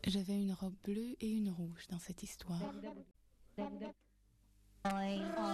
J'avais une robe bleue et une rouge dans cette histoire.